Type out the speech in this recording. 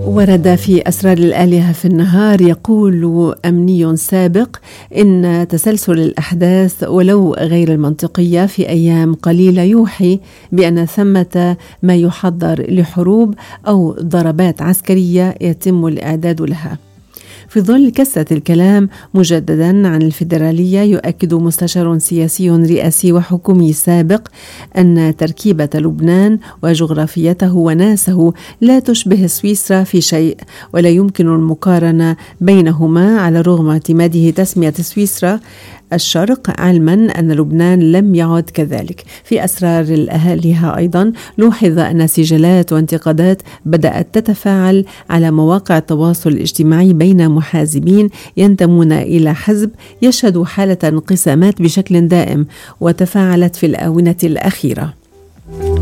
ورد في أسرار الآلهة في النهار يقول أمني سابق إن تسلسل الأحداث ولو غير المنطقية في أيام قليلة يوحي بأن ثمة ما يحضر لحروب أو ضربات عسكرية يتم الإعداد لها. في ظل كثرة الكلام مجددا عن الفيدرالية، يؤكد مستشار سياسي رئاسي وحكومي سابق أن تركيبة لبنان وجغرافيته وناسه لا تشبه سويسرا في شيء، ولا يمكن المقارنة بينهما على رغم اعتماده تسمية سويسرا الشرق، علما أن لبنان لم يعد كذلك. في أسرار الآلهة أيضا لوحظ أن سجالات وانتقادات بدأت تتفاعل على مواقع التواصل الاجتماعي بين محازبين ينتمون إلى حزب يشهد حالة انقسامات بشكل دائم وتفاعلت في الآونة الأخيرة.